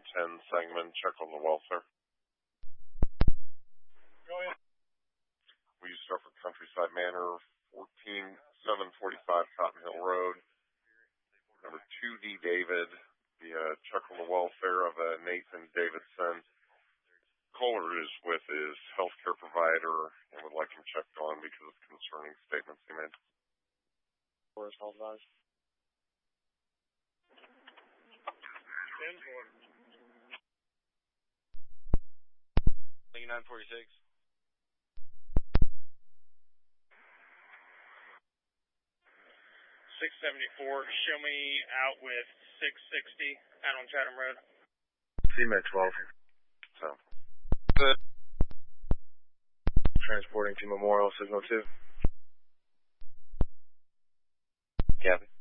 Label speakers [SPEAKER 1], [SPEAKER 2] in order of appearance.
[SPEAKER 1] 10 Sangamon, check on the welfare.
[SPEAKER 2] Go ahead.
[SPEAKER 1] Will you start for Countryside Manor, 14745 Cotton Hill Road. Number 2D David, check on the welfare of Nathan Davidson. Caller is with his healthcare provider and would like him checked on because of concerning statements he made.
[SPEAKER 2] Where is call advised? 10-4. 946. 674. Show me out with 660 out on Chatham Road.
[SPEAKER 3] CMed 12.
[SPEAKER 1] So.
[SPEAKER 3] Good. Transporting to Memorial, Signal 2.
[SPEAKER 1] Gabby.